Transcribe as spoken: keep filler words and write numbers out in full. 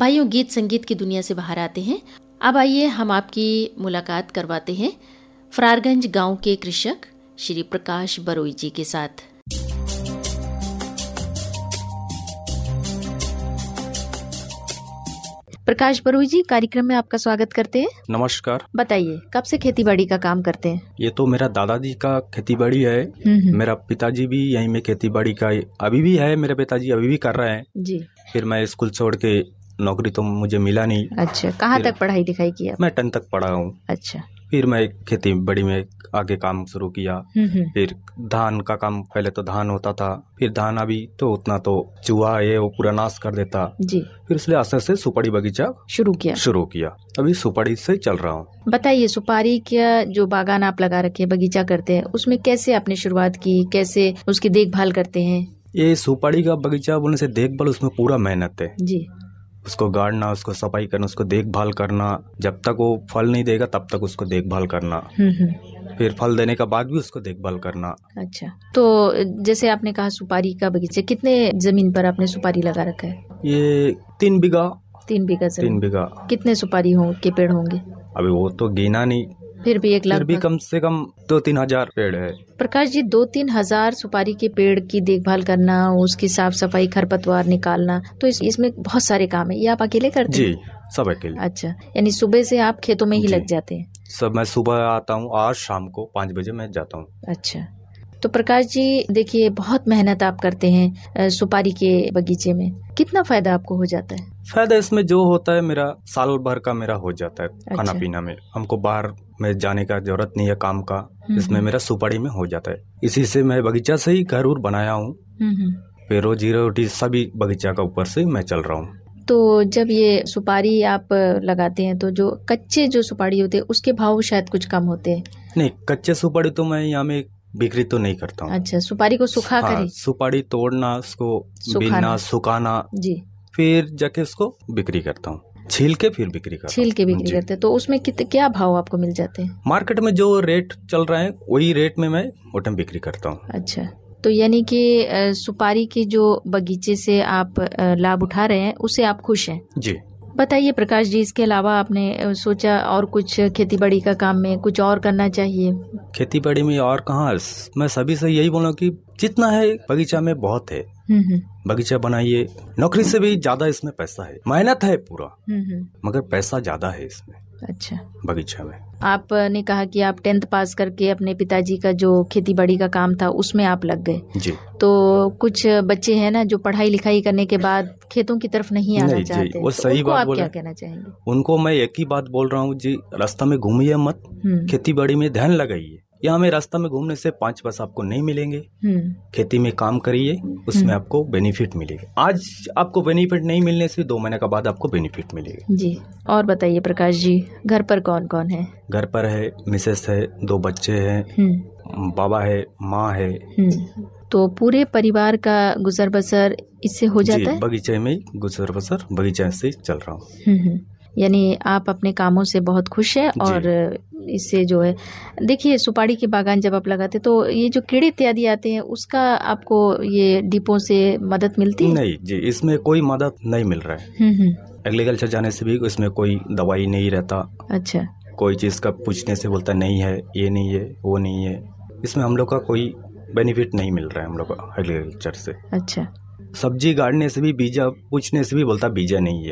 भाइयों, गीत संगीत की दुनिया से बाहर आते हैं। अब आइए हम आपकी मुलाकात करवाते हैं फरारगंज गांव के कृषक श्री प्रकाश बरोई जी के साथ। प्रकाश बरोई जी, कार्यक्रम में आपका स्वागत करते हैं। नमस्कार। बताइए, कब से खेतीबाड़ी का काम करते हैं? ये तो मेरा दादाजी का खेतीबाड़ी है। मेरा पिताजी भी यहीं में खेतीबाड़ी का अभी भी है। मेरे पिताजी अभी भी कर रहे हैं जी। फिर मैं स्कूल छोड़ के, नौकरी तो मुझे मिला नहीं। अच्छा, कहाँ तक पढ़ाई लिखाई किया? मैं टेंथ तक पढ़ा हूँ। अच्छा। फिर मैं खेती बड़ी में आगे काम शुरू किया। फिर धान का काम, पहले तो धान होता था, फिर धान अभी तो उतना तो चूहा ये वो पूरा नाश कर देता जी। फिर इसलिए आस्ते से सुपारी बगीचा शुरू किया शुरू किया अभी सुपारी से चल रहा हूँ। बताइए, सुपारी का जो बागान आप लगा रखे, बगीचा करते हैं, उसमें कैसे आपने शुरुआत की, कैसे उसकी देखभाल करते हैं? ये सुपारी का बगीचा बोलने से देखभाल, उसमें पूरा मेहनत है जी। उसको गाड़ना, उसको सफाई करना, उसको देखभाल करना। जब तक वो फल नहीं देगा तब तक उसको देखभाल करना, फिर फल देने का बाद भी उसको देखभाल करना। अच्छा, तो जैसे आपने कहा सुपारी का बगीचा, कितने जमीन पर आपने सुपारी लगा रखा है? ये तीन बीघा तीन बीघा तीन बीघा कितने सुपारी हो के पेड़ होंगे? अभी वो तो गिना नहीं, फिर भी एक लाख फिर भी कम से कम दो तीन हजार पेड़ है। प्रकाश जी, दो तीन हजार सुपारी के पेड़ की देखभाल करना, उसकी साफ सफाई, खरपतवार निकालना, तो इस, इसमें बहुत सारे काम है। ये आप अकेले करते हैं? जी, सब अकेले। अच्छा, यानी सुबह से आप खेतों में ही लग जाते हैं? सब, मैं सुबह आता हूँ, आज शाम को पाँच बजे मैं जाता हूँ। अच्छा, तो प्रकाश जी देखिए, बहुत मेहनत आप करते हैं सुपारी के बगीचे में। कितना फायदा आपको हो जाता है? फायदा इसमें जो होता है मेरा साल भर का मेरा हो जाता है। अच्छा। खाना पीना में हमको बाहर में जाने का जरूरत नहीं है काम का, इसमें मेरा सुपारी में हो जाता है। इसी से मैं बगीचा से ही घर उर बनाया हूँ। फिर रोजी रोटी सभी बगीचा का ऊपर से मैं चल रहा हूँ। तो जब ये सुपारी आप लगाते हैं तो जो कच्चे जो सुपारी होते हैं उसके भाव शायद कुछ कम होते हैं? नहीं, कच्चे सुपारी तो मैं यहाँ में बिक्री तो नहीं करता हूँ। अच्छा, सुपारी को सुखा हाँ, कर सुपारी तोड़ना, उसको बीनना, सुखाना, जी, फिर जाके उसको बिक्री करता हूँ। छील के फिर बिक्री करता हूँ। छील के बिक्री करते हैं। तो उसमें कितने क्या भाव आपको मिल जाते हैं? मार्केट में जो रेट चल रहा है वही रेट में मैं वो टाइम बिक्री करता हूँ। अच्छा, तो यानी कि सुपारी के जो बगीचे से आप लाभ उठा रहे हैं उससे आप खुश हैं? जी। बताइए प्रकाश जी, इसके अलावा आपने सोचा और कुछ खेतीबाड़ी का काम में कुछ और करना चाहिए? खेतीबाड़ी में और कहाँ, मैं सभी से यही बोलूँ कि जितना है बगीचा में बहुत है। बगीचा बनाइए, नौकरी से भी ज्यादा इसमें पैसा है। मेहनत है पूरा, मगर पैसा ज्यादा है इसमें। अच्छा, बगीचा में। आपने कहा कि आप टेंथ पास करके अपने पिताजी का जो खेतीबाड़ी का काम था उसमें आप लग गए जी। तो कुछ बच्चे हैं ना जो पढ़ाई लिखाई करने के बाद खेतों की तरफ नहीं आना नहीं चाहते, वो सही तो बात बोल, क्या कहना चाहेंगे उनको? मैं एक ही बात बोल रहा हूँ जी, रास्ता में घूमिए मत, खेतीबाड़ी में ध्यान लगाइए। यहाँ में रास्ता में घूमने से पाँच पैसा आपको नहीं मिलेंगे। खेती में काम करिए, उसमें आपको बेनिफिट मिलेगा। आज आपको बेनिफिट नहीं मिलने से दो महीने के बाद आपको बेनिफिट मिलेगा जी। और बताइए प्रकाश जी, घर पर कौन कौन है? घर पर है मिसेस है, दो बच्चे हैं, बाबा है, माँ है। तो पूरे परिवार का गुजर बसर इससे हो जाता है? बगीचे में गुजर बसर बगीचे से चल रहा हूँ। यानी आप अपने कामों से बहुत खुश हैं। और इससे जो है, देखिए सुपारी के बागान जब आप लगाते तो ये जो कीड़े इत्यादि आते हैं उसका आपको ये डिपो से मदद मिलती है? नहीं जी, इसमें कोई मदद नहीं मिल रहा है। एग्रीकल्चर जाने से भी इसमें कोई दवाई नहीं रहता। अच्छा, कोई चीज का पूछने से बोलता नहीं है, ये नहीं है, वो नहीं है। इसमें हम लोग का कोई बेनिफिट नहीं मिल रहा है हम लोग को एग्रीकल्चर से। अच्छा, सब्जी गाड़ने से भी बीजा पूछने से भी बोलता बीजा नहीं है।